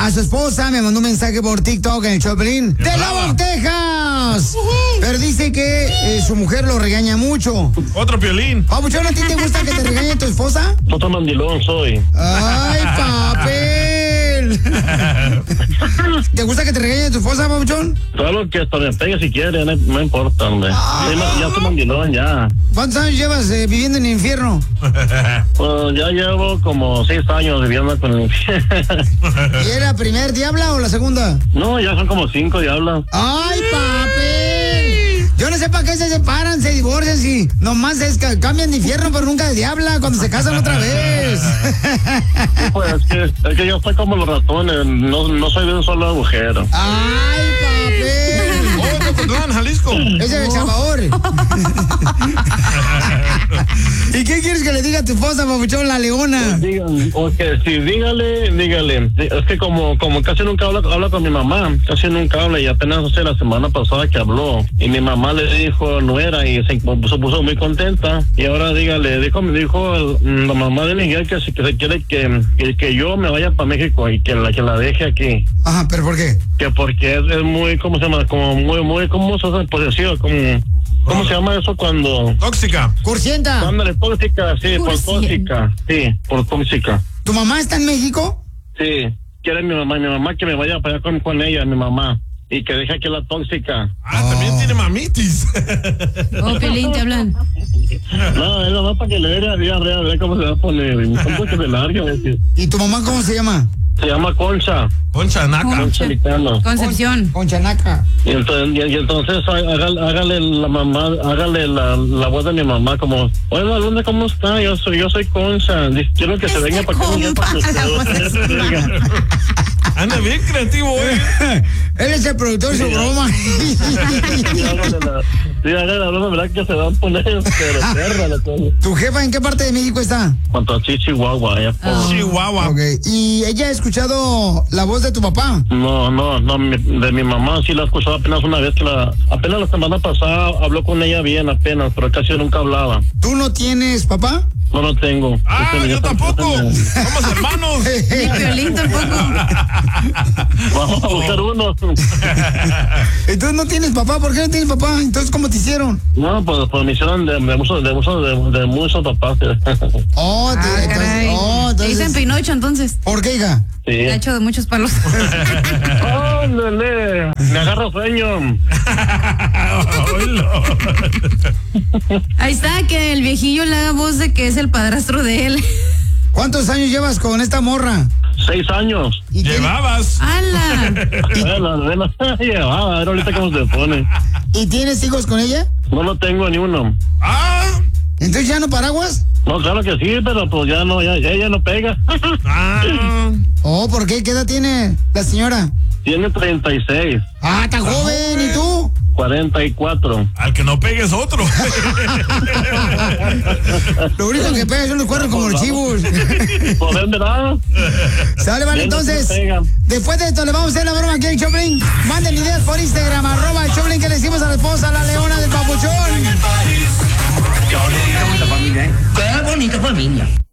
a su esposa, me mandó un mensaje por TikTok en el Choplin. ¡De Lubbock, Texas! Pero dice que su mujer lo regaña mucho. Otro Piolín. Papuchón, ¿a ti te gusta que te regañe tu esposa? Otro mandilón soy. ¡Ay, papel! ¿Te gusta que te regañe tu esposa, Papuchón? Claro que hasta me pegue si quiere, no importa, hombre. Ya soy mandilón, ya. ¿Cuántos años llevas viviendo en el infierno? Pues ya llevo como 6 años viviendo con el infierno. ¿Y era la primer diabla o la segunda? No, ya son como 5 diablas. ¡Ay, papel! Yo no sé para qué se separan, se divorcian si nomás cambian de infierno, pero nunca de diabla cuando se casan otra vez. Pues es que yo estoy como los ratones, no soy de un solo agujero. ¡Ay, papel! ¡Oh, de Ocotlán, Jalisco! Ese es El Salvador. ¿Y qué quieres que le diga a tu esposa, Papuchón, la leona? Dígale. Es que como casi nunca habla con mi mamá, casi nunca habla, y apenas hace la semana pasada que habló, y mi mamá le dijo nuera y se puso muy contenta, y ahora me dijo la mamá de Miguel que se quiere que yo me vaya para México y que la deje aquí. Ajá, ¿pero por qué? Que porque es muy, ¿cómo se llama? Como muy, ¿cómo se hace? Posesivo, ¿cómo se llama eso cuando? Tóxica. ¿Cursienta? Ándale, tóxica, sí, por tóxica. Sí, por tóxica. ¿Tu mamá está en México? Sí, quiere mi mamá que me vaya para allá con ella, mi mamá. Y que deje aquí la tóxica. También tiene mamitis. Piolín, te hablan. No, es nomás para que le vea diarrea, cómo se va a poner. Un poco de largo. ¿Y tu mamá cómo se llama? Se llama Concha. Concha Naca. Concha Licano. Concepción. Conchanaca. Y entonces hágale la voz de mi mamá como, hola, ¿dónde cómo está? Yo soy Concha. Quiero que se venga para acá. Anda bien creativo, Él es el productor de su broma. Sí, hágale la broma, ¿verdad? Que se va a poner, pero perra. ¿Tu jefa en qué parte de México está? Cuanto a Chihuahua, allá por... Chihuahua. Ok. ¿Y ella ha escuchado la voz de tu papá? No, de mi mamá sí la he escuchado apenas una vez apenas la semana pasada habló con ella bien apenas, pero casi nunca hablaba. ¿Tú no tienes papá? No lo tengo. Yo tampoco. Somos hermanos. Ni Piolín tampoco. Vamos a buscar uno. Entonces no tienes papá. ¿Por qué no tienes papá? Entonces, ¿cómo te hicieron? No, pues me hicieron de muchos papás. Te dicen Pinocho, entonces. ¿Por qué, hija? Sí. Te ha hecho de muchos palos. ¡Ándale! Me agarro sueño. Ahí está, que el viejillo le haga voz de que es el padrastro de él. ¿Cuántos años llevas con esta morra? 6 años. ¿Y Llevabas. ¡Hala! Llevaba, a ver ahorita cómo se pone. ¿Y tienes hijos con ella? No lo tengo ni uno. ¿Entonces ya no paraguas? No, claro que sí, pero pues ya ella no pega. ¿Por qué? ¿Qué edad tiene la señora? Tiene 36. Está joven. ¿Y tú? 44. Al que no pegues otro. Lo único que pega son los cuernos como los chivos. Pues ¿verdad? Sale, vale, entonces. Después de esto le vamos a hacer la broma aquí en Choplin. Manden ideas por Instagram, @Choplin, que le decimos a la esposa, la leona del Papuchón. Qué bonita familia, Qué bonita familia.